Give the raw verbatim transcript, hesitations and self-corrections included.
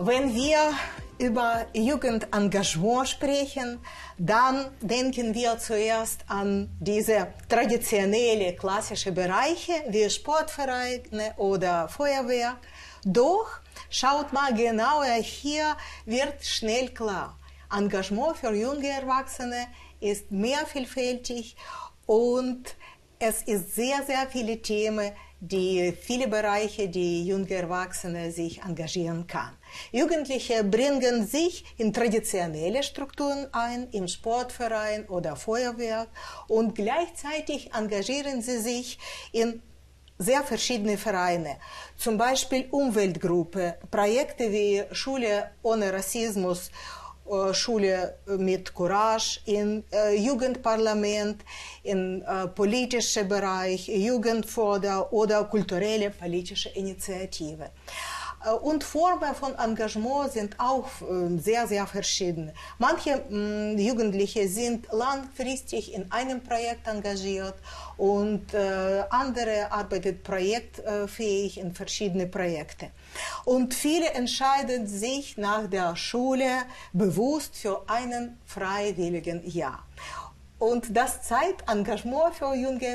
Wenn wir über Jugendengagement sprechen, dann denken wir zuerst an diese traditionellen klassischen Bereiche wie Sportvereine oder Feuerwehr. Doch schaut mal genauer, hier wird schnell klar, Engagement für junge Erwachsene ist mehr vielfältig und es ist sehr, sehr viele Themen, die viele Bereiche, die junge Erwachsene sich engagieren kann. Jugendliche bringen sich in traditionelle Strukturen ein, im Sportverein oder Feuerwehr, und gleichzeitig engagieren sie sich in sehr verschiedene Vereine, zum Beispiel Umweltgruppe, Projekte wie Schule ohne Rassismus, Schule mit Courage, im äh, Jugendparlament, im äh, politischen Bereich, Jugendförder oder kulturelle politische Initiative. Äh, und Formen von Engagement sind auch äh, sehr, sehr verschieden. Manche mh, Jugendliche sind langfristig in einem Projekt engagiert und äh, andere arbeiten projektfähig in verschiedenen Projekten. Und viele entscheiden sich nach der Schule bewusst für einen freiwilligen Jahr. Und das zeigt, Engagement für junge